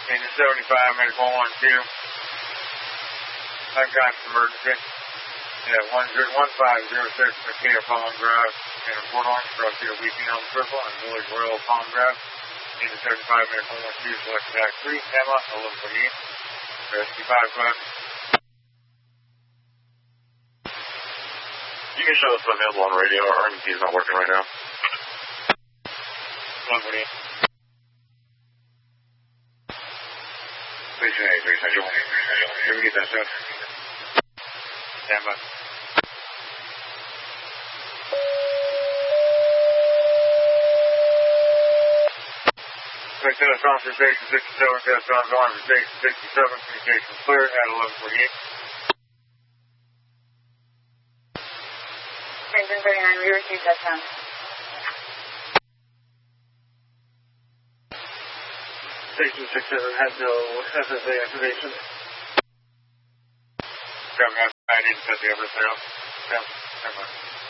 Engine 75, medical 112. Unconscious emergency. Yeah, 1506 Mechanic Palm Drive. And a Port Orange truck here, weeping on the purple and Village Royal Palm Drive. Engine 75, medical 112, select attack 3, Emma, 1148. Rescue 55. You can show us available on radio. Our RMT is not working right now. 148. Station 83, Central. Can we get that shot? Stand by. Quick test on for station 67, test ongoing for station 67, communication clear at 1148. Engine 39, we received that sound. Station 67 has no SSA activation. Got me outside, I need to set the other sail. Stand by.